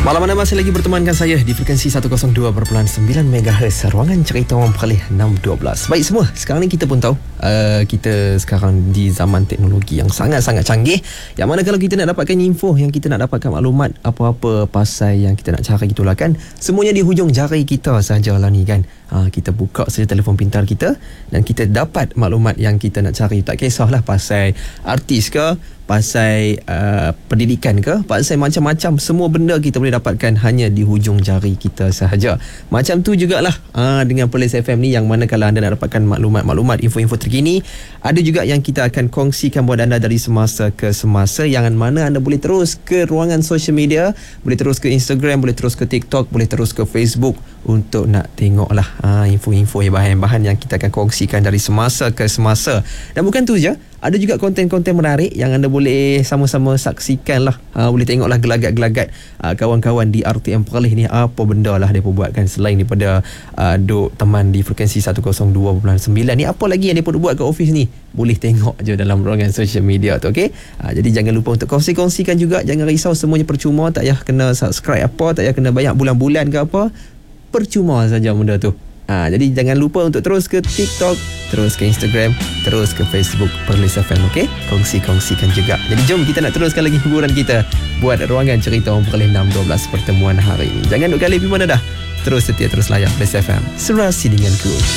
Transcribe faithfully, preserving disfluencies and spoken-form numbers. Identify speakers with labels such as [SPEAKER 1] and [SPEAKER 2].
[SPEAKER 1] Malam anda masih lagi bertemankan saya di frekuensi seratus dua perpuluhan sembilan megahertz Ruangan Cerita Orang Perlis enam dua belas. Baik semua, sekarang ni kita pun tahu uh, kita sekarang di zaman teknologi yang sangat-sangat canggih, yang mana kalau kita nak dapatkan info, yang kita nak dapatkan maklumat apa-apa pasal yang kita nak cari, itulah kan, semuanya di hujung jari kita sahajalah ni kan. Ha, kita buka saja telefon pintar kita dan kita dapat maklumat yang kita nak cari. Tak kisahlah pasal artis ke, pasal uh, pendidikan ke, pasal macam-macam, semua benda kita boleh dapatkan hanya di hujung jari kita sahaja. Macam tu jugalah uh, dengan Perlis F M ni, yang mana kalau anda nak dapatkan maklumat-maklumat, info-info terkini, ada juga yang kita akan kongsikan buat anda dari semasa ke semasa, yang mana anda boleh terus ke ruangan social media, boleh terus ke Instagram, boleh terus ke TikTok, boleh terus ke Facebook untuk nak tengoklah uh, info-info, bahan-bahan yang kita akan kongsikan dari semasa ke semasa. Dan bukan tu je, ada juga konten-konten menarik yang anda boleh sama-sama saksikan lah. Ha, boleh tengoklah gelagat-gelagat uh, kawan-kawan di R T M Perlis ni, apa benda lah dia buat kan, selain daripada uh, duk teman di frekuensi seratus dua perpuluhan sembilan ni, apa lagi yang dia buat kat office ni, boleh tengok je dalam ruangan social media tu, okey? Uh, jadi jangan lupa untuk kongsi-kongsikan juga, jangan risau, semuanya percuma, tak payah kena subscribe apa, tak payah kena banyak bulan-bulan ke apa, percuma saja benda tu. Ha, jadi jangan lupa untuk terus ke TikTok, terus ke Instagram, terus ke Facebook Perlis F M, okey? Kongsi-kongsikan juga. Jadi jom kita nak teruskan lagi hiburan kita buat Ruangan Cerita Orang Perlis enam dua belas pertemuan hari ini. Jangan duk kali pergi mana dah. Terus setia, terus layan Perlis F M. Serasi denganku.